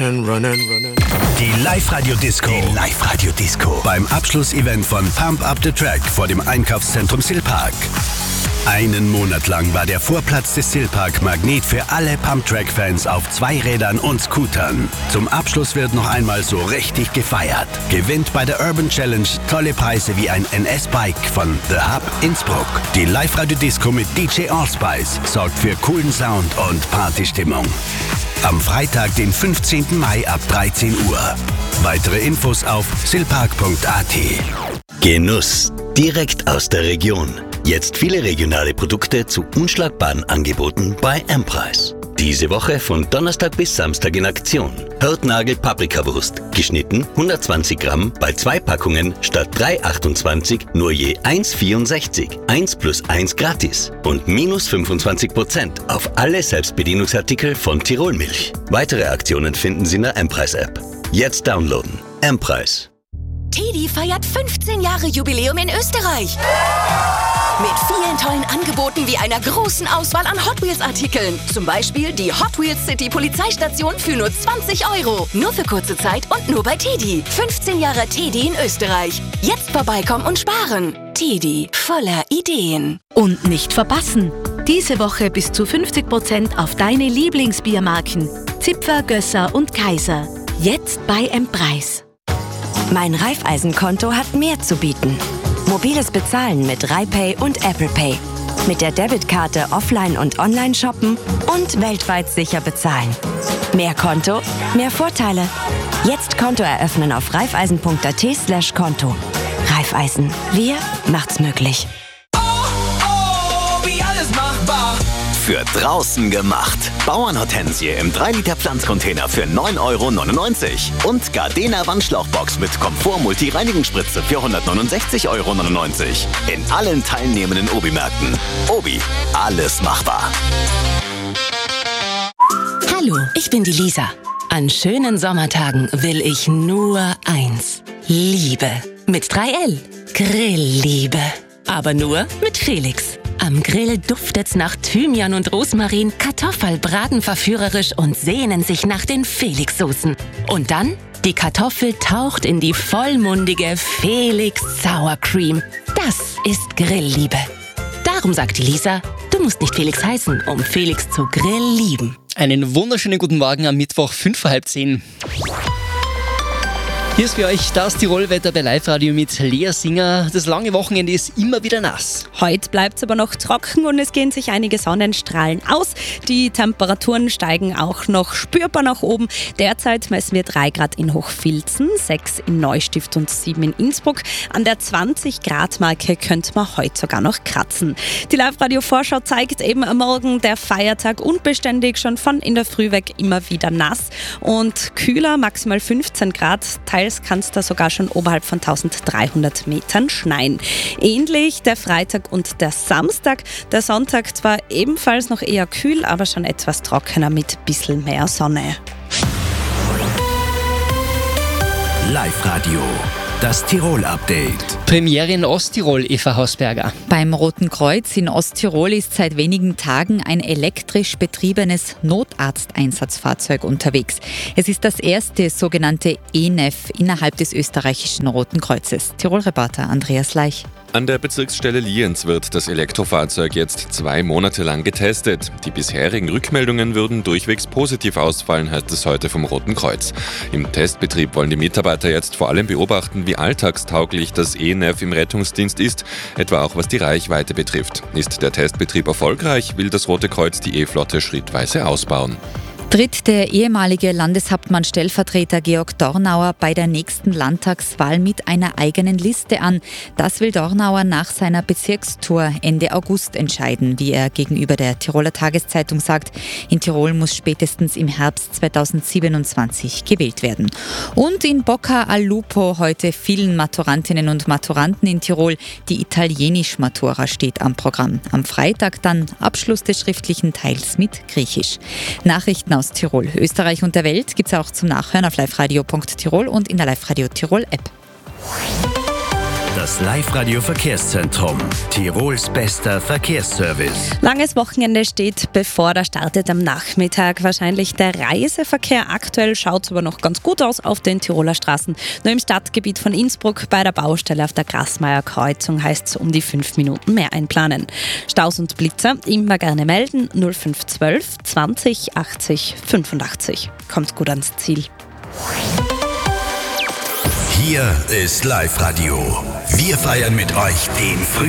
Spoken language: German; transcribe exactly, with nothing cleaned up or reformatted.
and run and run and Die Live-Radio-Disco. Die Live-Radio-Disco. Beim Abschlussevent von Pump Up the Track vor dem Einkaufszentrum Silpark. Einen Monat lang war der Vorplatz des Silpark Magnet für alle Pump-Track-Fans auf Zweirädern und Scootern. Zum Abschluss wird noch einmal so richtig gefeiert. Gewinnt bei der Urban Challenge tolle Preise wie ein N S-Bike von The Hub Innsbruck. Die Live-Radio-Disco mit D J Allspice sorgt für coolen Sound und Partystimmung. Am Freitag, den fünfzehnten Mai ab dreizehn Uhr. Weitere Infos auf silpark punkt a t. Genuss. Direkt aus der Region. Jetzt viele regionale Produkte zu unschlagbaren Angeboten bei M-Preis. Diese Woche von Donnerstag bis Samstag in Aktion. Hirtnagel Paprikawurst, geschnitten hundertzwanzig Gramm, bei zwei Packungen statt drei achtundzwanzig nur je eins vierundsechzig. eins plus eins gratis. Und minus fünfundzwanzig Prozent auf alle Selbstbedienungsartikel von Tirolmilch. Weitere Aktionen finden Sie in der M-Preis-App. Jetzt downloaden. M-Preis. Teddy feiert fünfzehn Jahre Jubiläum in Österreich. Mit vielen tollen Angeboten wie einer großen Auswahl an Hot Wheels-Artikeln. Zum Beispiel die Hot Wheels City Polizeistation für nur zwanzig Euro. Nur für kurze Zeit und nur bei Teddy. fünfzehn Jahre Teddy in Österreich. Jetzt vorbeikommen und sparen. Teddy, voller Ideen. Und nicht verpassen. Diese Woche bis zu fünfzig Prozent auf deine Lieblingsbiermarken. Zipfer, Gösser und Kaiser. Jetzt bei M-Preis. Mein Raiffeisenkonto hat mehr zu bieten. Mobiles Bezahlen mit RaiPay und Apple Pay. Mit der Debitkarte offline und online shoppen und weltweit sicher bezahlen. Mehr Konto, mehr Vorteile. Jetzt Konto eröffnen auf raiffeisen punkt a t slash Konto. Raiffeisen. Wir macht's möglich. Oh, oh, wie alles machbar. Für draußen gemacht. Bauernhortensie im drei Liter Pflanzcontainer für neun Euro neunundneunzig. Und Gardena Wandschlauchbox mit Komfort-Multi-Reinigungsspritze für hundertneunundsechzig Euro neunundneunzig. In allen teilnehmenden Obi-Märkten. Obi, alles machbar. Hallo, ich bin die Lisa. An schönen Sommertagen will ich nur eins. Liebe. Mit drei L. Grillliebe. Aber nur mit Felix. Am Grill duftet's nach Thymian und Rosmarin, Kartoffeln braten verführerisch und sehnen sich nach den Felix-Soßen. Und dann, die Kartoffel taucht in die vollmundige Felix Sour Cream. Das ist Grillliebe. Darum sagt die Lisa, du musst nicht Felix heißen, um Felix zu Grill lieben. Einen wunderschönen guten Morgen am Mittwoch, fünf vor halb zehn. Hier ist für euch das Tirolwetter bei Live-Radio mit Lea Singer. Das lange Wochenende ist immer wieder nass. Heute bleibt es aber noch trocken und es gehen sich einige Sonnenstrahlen aus. Die Temperaturen steigen auch noch spürbar nach oben. Derzeit messen wir drei Grad in Hochfilzen, sechs in Neustift und sieben in Innsbruck. An der zwanzig Grad Marke könnte man heute sogar noch kratzen. Die Live-Radio-Vorschau zeigt eben am Morgen der Feiertag unbeständig, schon von in der Früh weg immer wieder nass und kühler, maximal fünfzehn Grad. Teils kann es da sogar schon oberhalb von dreizehnhundert Metern schneien. Ähnlich der Freitag und der Samstag. Der Sonntag zwar ebenfalls noch eher kühl, aber schon etwas trockener mit ein bisschen mehr Sonne. Live-Radio. Das Tirol-Update. Premiere in Osttirol, Eva Hausberger. Beim Roten Kreuz in Osttirol ist seit wenigen Tagen ein elektrisch betriebenes Notarzteinsatzfahrzeug unterwegs. Es ist das erste sogenannte E N E F innerhalb des österreichischen Roten Kreuzes. Tirol-Reporter Andreas Leich. An der Bezirksstelle Lienz wird das Elektrofahrzeug jetzt zwei Monate lang getestet. Die bisherigen Rückmeldungen würden durchwegs positiv ausfallen, heißt es heute vom Roten Kreuz. Im Testbetrieb wollen die Mitarbeiter jetzt vor allem beobachten, wie alltagstauglich das E N E F im Rettungsdienst ist, etwa auch was die Reichweite betrifft. Ist der Testbetrieb erfolgreich, will das Rote Kreuz die E-Flotte schrittweise ausbauen. Tritt der ehemalige Landeshauptmann-Stellvertreter Georg Dornauer bei der nächsten Landtagswahl mit einer eigenen Liste an. Das will Dornauer nach seiner Bezirkstour Ende August entscheiden, wie er gegenüber der Tiroler Tageszeitung sagt. In Tirol muss spätestens im Herbst zweitausendsiebenundzwanzig gewählt werden. Und in Bocca al Lupo heute vielen Maturantinnen und Maturanten in Tirol. Die Italienisch-Matura steht am Programm. Am Freitag dann Abschluss des schriftlichen Teils mit Griechisch. Nachrichten aus Tirol, Österreich und der Welt gibt es auch zum Nachhören auf liveradio punkt tirol und in der Live-Radio Tirol App. Das Live-Radio-Verkehrszentrum. Tirols bester Verkehrsservice. Langes Wochenende steht bevor, da startet am Nachmittag wahrscheinlich der Reiseverkehr. Aktuell schaut es aber noch ganz gut aus auf den Tiroler Straßen. Nur im Stadtgebiet von Innsbruck bei der Baustelle auf der Grasmeier Kreuzung heißt es um die fünf Minuten mehr einplanen. Staus und Blitzer immer gerne melden. null fünf eins zwei zwanzig achtzig fünfundachtzig. Kommt gut ans Ziel. Hier ist Live-Radio. Wir feiern mit euch den Frühling.